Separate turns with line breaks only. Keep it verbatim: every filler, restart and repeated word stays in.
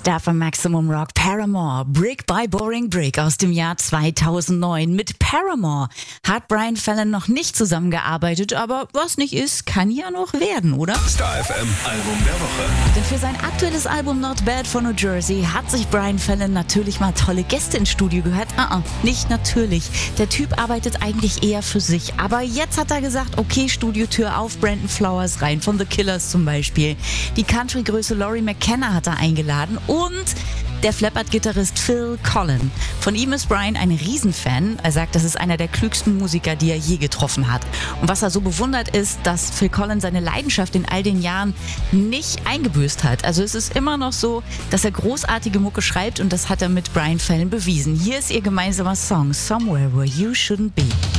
Star von Maximum Rock, Paramore, Brick by Boring Brick aus dem Jahr zweitausendneun. Mit Paramore hat Brian Fallon noch nicht zusammengearbeitet, aber was nicht ist, kann ja noch werden, oder?
Star F M Album der Woche.
Denn für sein aktuelles Album Not Bad von New Jersey hat sich Brian Fallon natürlich mal tolle Gäste ins Studio gehört. Ah, uh-uh, nicht natürlich. Der Typ arbeitet eigentlich eher für sich. Aber jetzt hat er gesagt, okay, Studiotür auf, Brandon Flowers rein, von The Killers zum Beispiel. Die Country-Größe Laurie McKenna hat er eingeladen und der Flappert-Gitarrist Phil Collen. Von ihm ist Brian ein Riesenfan. Er sagt, das ist einer der klügsten Musiker, die er je getroffen hat. Und was er so bewundert ist, dass Phil Collen seine Leidenschaft in all den Jahren nicht eingebüßt hat. Also es ist immer noch so, dass er großartige Mucke schreibt und das hat er mit Brian Fallon bewiesen. Hier ist ihr gemeinsamer Song Somewhere Where You Shouldn't Be.